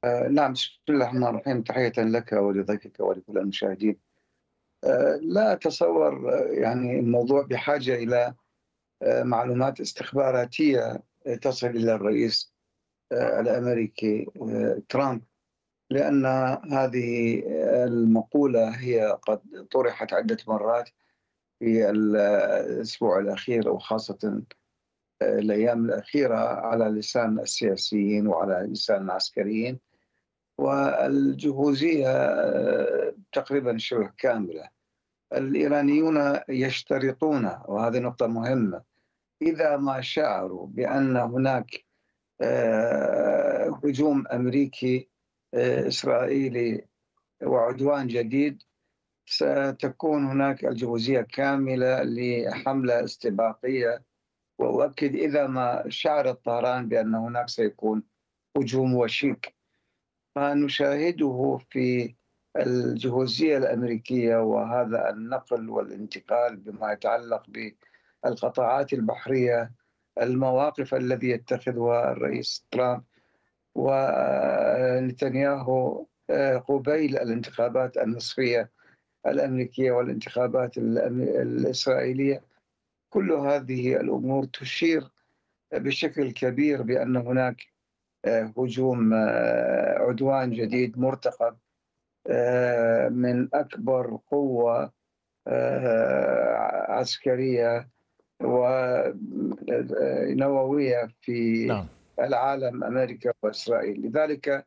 نعم، بسم الله الرحمن الرحيم. تحية لك ولضيفك ولكل المشاهدين. لا أتصور يعني الموضوع بحاجة إلى معلومات استخباراتية تصل إلى الرئيس الأمريكي ترامب، لأن هذه المقولة هي قد طرحت عدة مرات في الأسبوع الأخير، وخاصة الأيام الأخيرة، على لسان السياسيين وعلى لسان العسكريين، والجهوزية تقريبا شبه كاملة. الإيرانيون يشترطون، وهذه نقطة مهمة، إذا ما شعروا بأن هناك هجوم أمريكي إسرائيلي وعدوان جديد، ستكون هناك الجهوزية كاملة لحملة استباقية. وأؤكد إذا ما شعرت طهران بأن هناك سيكون هجوم وشيك، ما نشاهده في الجهوزية الأمريكية وهذا النقل والانتقال بما يتعلق بالقطاعات البحرية، المواقف الذي يتخذها الرئيس ترامب ونتنياهو قبيل الانتخابات النصفية الأمريكية والانتخابات الإسرائيلية، كل هذه الأمور تشير بشكل كبير بأن هناك هجوم، عدوان جديد مرتقب من أكبر قوة عسكرية ونووية في نعم. العالم، أمريكا وإسرائيل. لذلك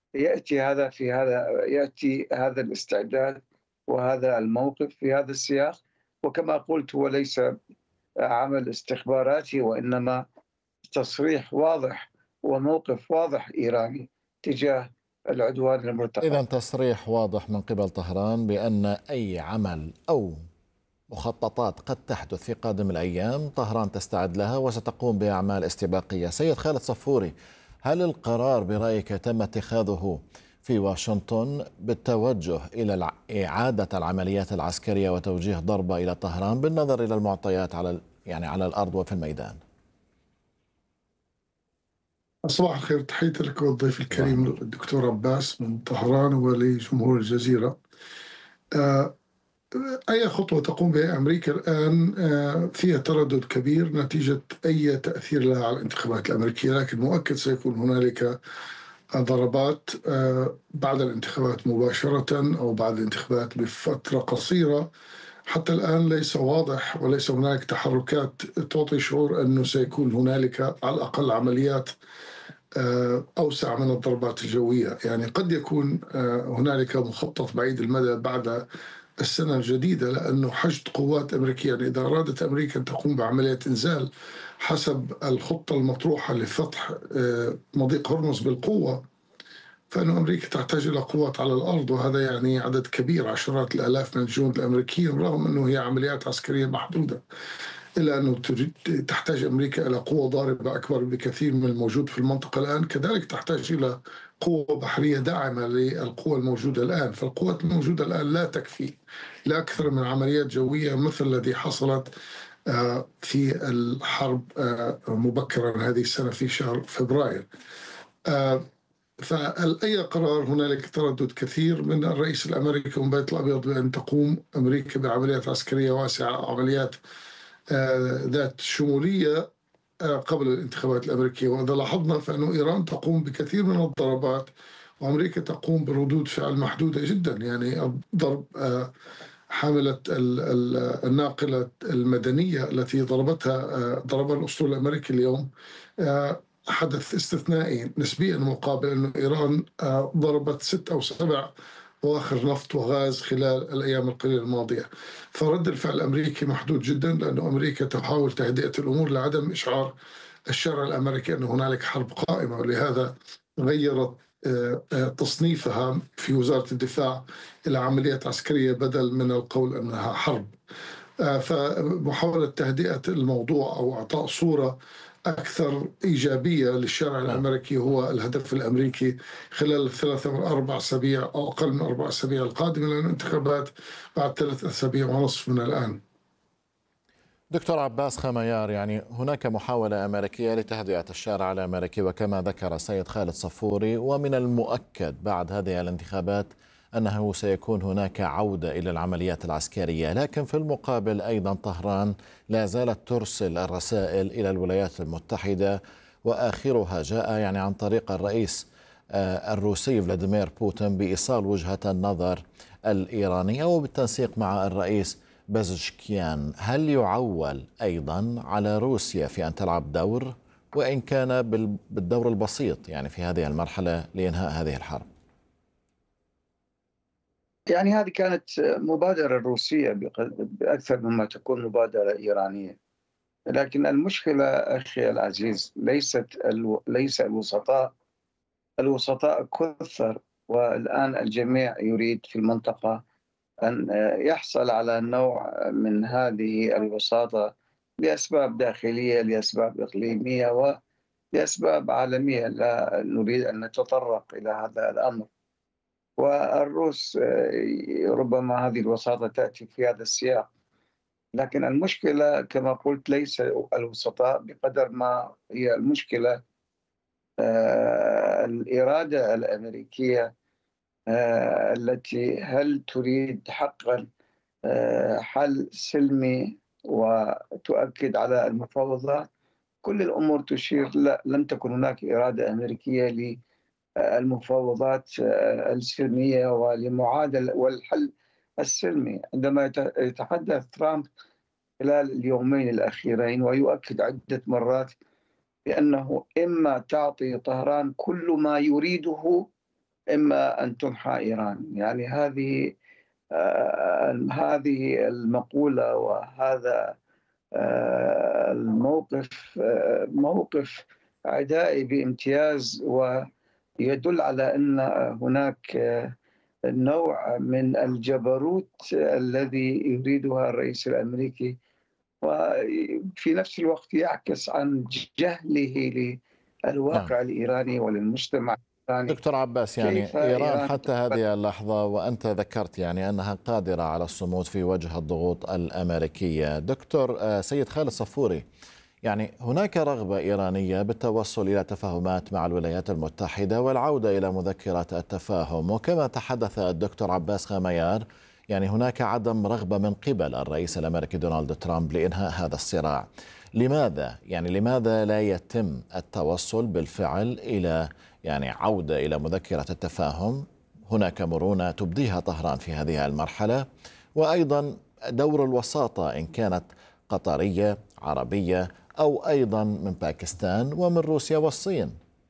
يأتي هذا الاستعداد وهذا الموقف في هذا السياق. وكما قلت، هو ليس عمل استخباراتي، وإنما تصريح واضح وموقف واضح إيراني تجاه العدوان المرتقب. إذا تصريح واضح من قبل طهران بأن أي عمل أو مخططات قد تحدث في قادم الأيام طهران تستعد لها وستقوم بأعمال استباقية. سيد خالد صفوري، هل القرار برأيك تم اتخاذه في واشنطن بالتوجه إلى إعادة العمليات العسكرية وتوجيه ضربة إلى طهران بالنظر إلى المعطيات على الأرض وفي الميدان؟ صباح الخير، تحياتي لك والضيف الكريم الدكتور عباس من طهران ولجمهور الجزيرة. أي خطوة تقوم بها أمريكا الآن فيها تردد كبير نتيجة أي تأثير لها على الانتخابات الأمريكية، لكن مؤكد سيكون هنالك ضربات بعد الانتخابات مباشرة أو بعد الانتخابات بفترة قصيرة. حتى الآن ليس واضح وليس هناك تحركات تعطي شعور أنه سيكون هنالك على الأقل عمليات أوسع من الضربات الجوية. يعني قد يكون هنالك مخطط بعيد المدى بعد السنة الجديدة، لأنه حشد قوات أمريكية، يعني إذا أرادت أمريكا أن تقوم بعملية إنزال حسب الخطة المطروحة لفتح مضيق هرمز بالقوة، فإن أمريكا تحتاج إلى قوات على الأرض، وهذا يعني عدد كبير، عشرات الآلاف من الجنود الأمريكيين، رغم أنه هي عمليات عسكرية محدودة، إلا أنه تحتاج أمريكا إلى قوة ضاربة أكبر بكثير من الموجود في المنطقة الآن. كذلك تحتاج إلى قوة بحرية داعمة للقوة الموجودة الآن، فالقوات الموجودة الآن لا تكفي لا أكثر من عمليات جوية مثل الذي حصلت في الحرب مبكرا هذه السنة في شهر فبراير. فأي قرار هنالك تردد كثير من الرئيس الأمريكي ومن البيت الأبيض بأن تقوم أمريكا بعمليات عسكرية واسعة، عمليات ذات شمولية قبل الانتخابات الأمريكية. وإذا لاحظنا فإنه إيران تقوم بكثير من الضربات وأمريكا تقوم بردود فعل محدودة جدا. يعني ضرب حاملة الناقلة المدنية التي ضربها الأسطول الأمريكي اليوم حدث استثنائي نسبيا، مقابل أن إيران ضربت 6 أو 7 بواخر نفط وغاز خلال الأيام القليلة الماضية. فرد الفعل الأمريكي محدود جدا، لأن أمريكا تحاول تهدئة الأمور لعدم إشعار الشارع الأمريكي أن هنالك حرب قائمة، ولهذا غيرت تصنيفها في وزارة الدفاع إلى عمليات عسكرية بدل من القول أنها حرب. فمحاولة تهدئة الموضوع أو إعطاء صورة أكثر إيجابية للشارع الأمريكي هو الهدف الأمريكي خلال 3 من 4 أسابيع أو أقل من 4 أسابيع القادمة، لأن الانتخابات بعد 3 أسابيع ونصف من الآن. دكتور عباس خميار، يعني هناك محاولة أمريكية لتهدئة الشارع الأمريكي وكما ذكر السيد خالد صفوري، ومن المؤكد بعد هذه الانتخابات أنه سيكون هناك عودة إلى العمليات العسكرية، لكن في المقابل أيضا طهران لا زالت ترسل الرسائل إلى الولايات المتحدة، وآخرها جاء يعني عن طريق الرئيس الروسي فلاديمير بوتين بإيصال وجهة النظر الإيرانية وبالتنسيق مع الرئيس بازشكيان. هل يعول أيضا على روسيا في أن تلعب دور، وإن كان بالدور البسيط يعني في هذه المرحلة لإنهاء هذه الحرب؟ يعني هذه كانت مبادرة روسية بأكثر مما تكون مبادرة إيرانية، لكن المشكلة أخي العزيز ليس الوسطاء كثر، والآن الجميع يريد في المنطقة أن يحصل على نوع من هذه الوساطة لأسباب داخلية، لأسباب إقليمية، ولأسباب عالمية. لا نريد أن نتطرق إلى هذا الأمر، والروس ربما هذه الوساطة تأتي في هذا السياق، لكن المشكلة كما قلت ليس الوسطاء بقدر ما هي المشكلة الإرادة الأمريكية التي هل تريد حقا حل سلمي وتؤكد على المفاوضات. كل الأمور تشير لا، لم تكن هناك إرادة أمريكية للمفاوضات السلمية ولمعادلة والحل السلمي. عندما يتحدث ترامب خلال اليومين الأخيرين ويؤكد عدة مرات بأنه إما تعطي طهران كل ما يريده، إما أن تمحى إيران. يعني هذه المقولة وهذا الموقف موقف عدائي بامتياز، ويدل على أن هناك نوع من الجبروت الذي يريدها الرئيس الأمريكي، وفي نفس الوقت يعكس عن جهله للواقع الإيراني وللمجتمع الإيراني. دكتور عباس، يعني إيران حتى هذه اللحظة وأنت ذكرت يعني أنها قادرة على الصمود في وجه الضغوط الأمريكية. دكتور سيد خالد صفوري، يعني هناك رغبة إيرانية بالتوصل إلى تفاهمات مع الولايات المتحدة والعودة إلى مذكرة التفاهم، وكما تحدث الدكتور عباس خميار يعني هناك عدم رغبة من قبل الرئيس الأمريكي دونالد ترامب لإنهاء هذا الصراع. لماذا لا يتم التوصل بالفعل إلى يعني عودة إلى مذكرة التفاهم؟ هناك مرونة تبديها طهران في هذه المرحلة، وأيضا دور الوساطة إن كانت قطرية عربية أو أيضا من باكستان ومن روسيا والصين.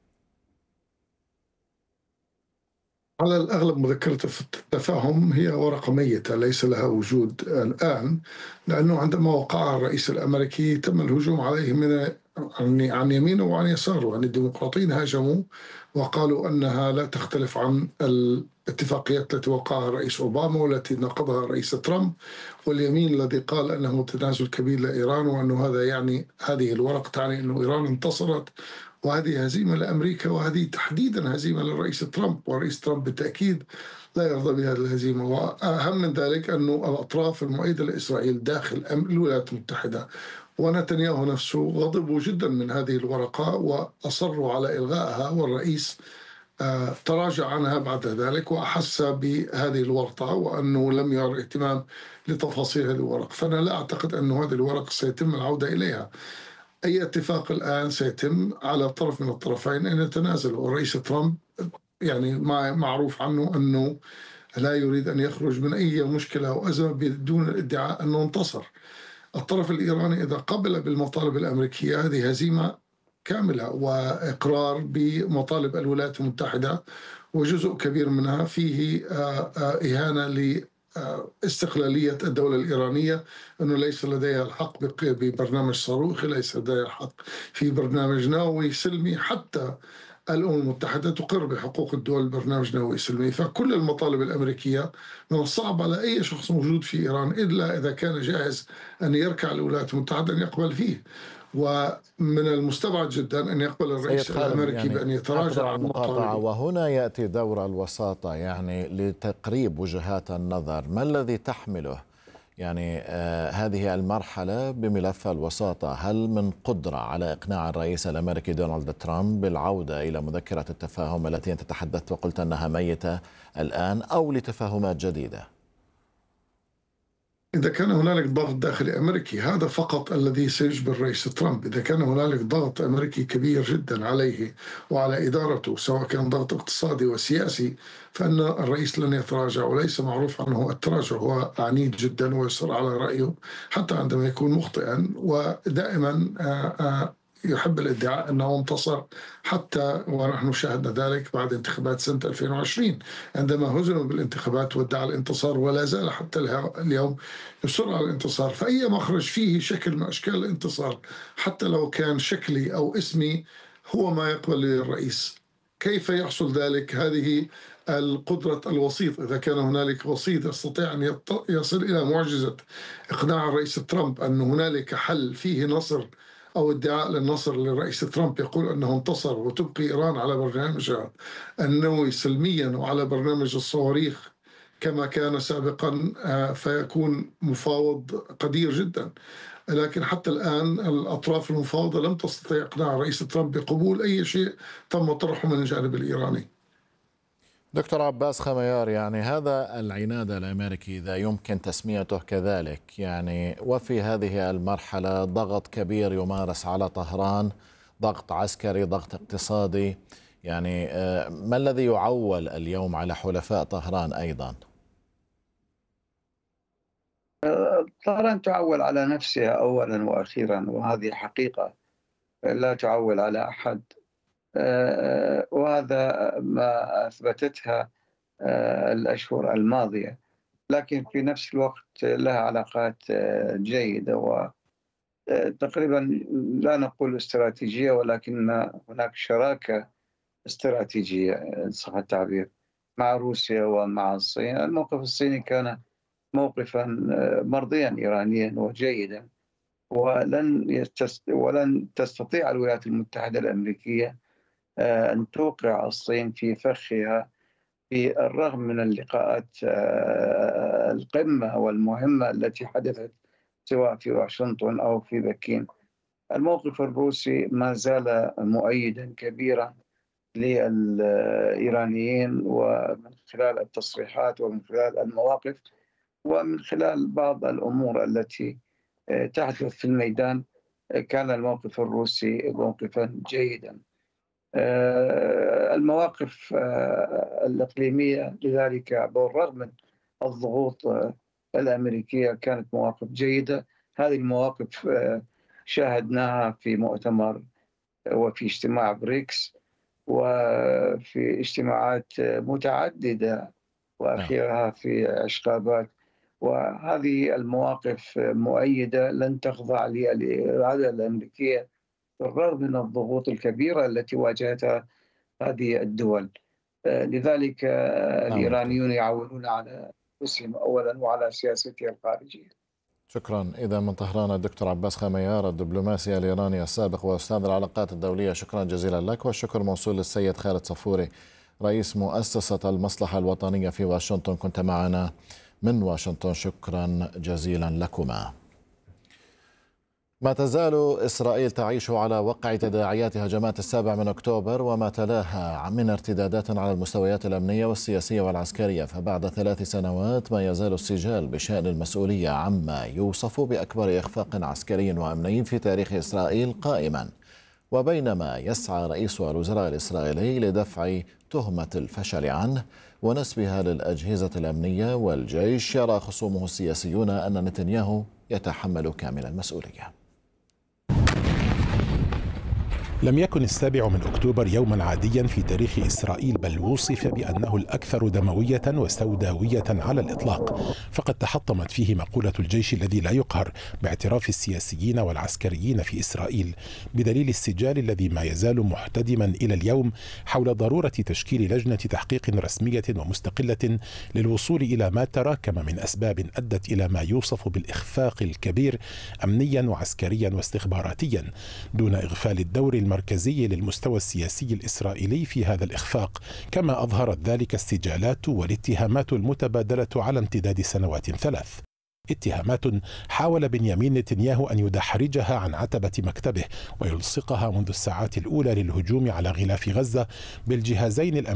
على الأغلب مذكرة التفاهم هي ورقة ميتة ليس لها وجود الآن، لأنه عندما وقع الرئيس الأمريكي تم الهجوم عليه عن يمينه وعن يساره. يعني الديمقراطيين هاجموا وقالوا أنها لا تختلف عن الاتفاقيات التي وقعها الرئيس أوباما والتي نقضها الرئيس ترامب، واليمين الذي قال أنه تنازل كبير لإيران، وأنه هذا يعني هذه الورقة تعني أنه إيران انتصرت وهذه هزيمة لأمريكا، وهذه تحديدا هزيمة للرئيس ترامب، والرئيس ترامب بالتأكيد لا يرضى بهذه الهزيمة. وأهم من ذلك أنه الأطراف المؤيدة لإسرائيل داخل الولايات المتحدة ونتنياهو نفسه غضبوا جدا من هذه الورقة وأصروا على إلغائها، والرئيس تراجع عنها بعد ذلك وأحس بهذه الورطة وأنه لم يرى اهتمام لتفاصيل هذه الورقة. فأنا لا أعتقد أن هذه الورقة سيتم العودة إليها. أي اتفاق الآن سيتم على طرف من الطرفين أن يتنازل، والرئيس ترامب يعني معروف عنه أنه لا يريد أن يخرج من أي مشكلة أو أزمة بدون الادعاء أنه انتصر. الطرف الإيراني إذا قبل بالمطالب الأمريكية هذه هزيمة كاملة وإقرار بمطالب الولايات المتحدة، وجزء كبير منها فيه إهانة استقلالية الدولة الإيرانية، أنه ليس لديها الحق ببرنامج صاروخي، ليس لديها الحق في برنامج نووي سلمي، حتى الأمم المتحدة تقر بحقوق الدول برنامج نووي سلمي. فكل المطالب الأمريكية من الصعب على أي شخص موجود في إيران إلا إذا كان جاهز أن يركع الولايات المتحدة أن يقبل فيه، ومن المستبعد جدا أن يقبل الرئيس الأمريكي يعني بأن يتراجع عن مطالبه. وهنا يأتي دور الوساطة يعني لتقريب وجهات النظر. ما الذي تحمله يعني هذه المرحلة بملف الوساطة، هل من قدرة على إقناع الرئيس الأمريكي دونالد ترامب بالعودة إلى مذكرة التفاهم التي أنت تحدثت وقلت أنها ميتة الآن، أو لتفاهمات جديدة؟ إذا كان هنالك ضغط داخلي أمريكي هذا فقط الذي سيجبر الرئيس ترامب. إذا كان هنالك ضغط أمريكي كبير جدا عليه وعلى إدارته، سواء كان ضغط اقتصادي وسياسي، فإن الرئيس لن يتراجع، وليس معروف عنه التراجع. هو عنيد جدا ويصر على رأيه حتى عندما يكون مخطئا، ودائما يحب الادعاء أنه انتصر، حتى ونحن شاهدنا ذلك بعد انتخابات سنة 2020 عندما هزموا بالانتخابات وادعى الانتصار، ولا زال حتى اليوم يصر على الانتصار. فأي مخرج فيه شكل من أشكال الانتصار حتى لو كان شكلي أو اسمي هو ما يقبل الرئيس. كيف يحصل ذلك؟ هذه القدرة الوسيط. إذا كان هنالك وسيط يستطيع أن يصل إلى معجزة إقناع الرئيس ترامب أن هنالك حل فيه نصر أو ادعاء للنصر للرئيس ترامب يقول أنه انتصر، وتبقي إيران على برنامجها النووي سلميا وعلى برنامج الصواريخ كما كان سابقا، فيكون مفاوض قدير جدا. لكن حتى الآن الأطراف المفاوضة لم تستطيع إقناع الرئيس ترامب بقبول أي شيء تم طرحه من الجانب الإيراني. دكتور عباس خميار، يعني هذا العناد الأمريكي إذا يمكن تسميته كذلك، يعني وفي هذه المرحلة ضغط كبير يمارس على طهران، ضغط عسكري، ضغط اقتصادي، يعني ما الذي يعول اليوم على حلفاء طهران أيضا؟ طهران تعول على نفسها أولا وأخيرا، وهذه حقيقة لا تعول على أحد، وهذا ما أثبتتها الأشهر الماضية. لكن في نفس الوقت لها علاقات جيدة، وتقريبا لا نقول استراتيجية، ولكن هناك شراكة استراتيجية إن صح التعبير مع روسيا ومع الصين. الموقف الصيني كان موقفا مرضيا إيرانيا وجيدا، ولن تستطيع الولايات المتحدة الأمريكية أن توقع الصين في فخها في الرغم من اللقاءات القمة والمهمة التي حدثت سواء في واشنطن أو في بكين. الموقف الروسي ما زال مؤيدا كبيرا للإيرانيين، ومن خلال التصريحات ومن خلال المواقف ومن خلال بعض الأمور التي تحدث في الميدان، كان الموقف الروسي موقفا جيدا. المواقف الإقليمية لذلك بالرغم من الضغوط الأمريكية كانت مواقف جيدة. هذه المواقف شاهدناها في مؤتمر وفي اجتماع بريكس وفي اجتماعات متعددة وأخيرها في أشخابات، وهذه المواقف مؤيدة لن تخضع للإرادة الأمريكية بالرغم من الضغوط الكبيرة التي واجهتها هذه الدول. لذلك الإيرانيون يعولون على أنفسهم أولا وعلى سياستها الخارجية. شكرا. إذا من طهران الدكتور عباس خميار، الدبلوماسي الإيراني السابق وأستاذ العلاقات الدولية، شكرا جزيلا لك. والشكر موصول للسيد خالد صفوري، رئيس مؤسسة المصلحة الوطنية في واشنطن، كنت معنا من واشنطن. شكرا جزيلا لكما. ما تزال إسرائيل تعيش على وقع تداعيات هجمات 7 أكتوبر وما تلاها من ارتدادات على المستويات الأمنية والسياسية والعسكرية. فبعد 3 سنوات ما يزال السجال بشأن المسؤولية عما يوصف بأكبر إخفاق عسكري وأمني في تاريخ إسرائيل قائما. وبينما يسعى رئيس الوزراء الإسرائيلي لدفع تهمة الفشل عنه ونسبها للأجهزة الأمنية والجيش، يرى خصومه السياسيون أن نتنياهو يتحمل كامل المسؤولية. لم يكن 7 أكتوبر يوما عاديا في تاريخ إسرائيل، بل وصف بأنه الأكثر دموية وسوداوية على الإطلاق، فقد تحطمت فيه مقولة الجيش الذي لا يقهر باعتراف السياسيين والعسكريين في إسرائيل، بدليل السجال الذي ما يزال محتدما إلى اليوم حول ضرورة تشكيل لجنة تحقيق رسمية ومستقلة للوصول إلى ما تراكم من أسباب أدت إلى ما يوصف بالإخفاق الكبير أمنيا وعسكريا واستخباراتيا، دون إغفال الدور المركزي للمستوى السياسي الإسرائيلي في هذا الإخفاق، كما أظهرت ذلك السجالات والاتهامات المتبادلة على امتداد سنوات 3. اتهامات حاول بنيامين نتنياهو أن يدحرجها عن عتبة مكتبه ويلصقها منذ الساعات الأولى للهجوم على غلاف غزة بالجهازين الأمريكيين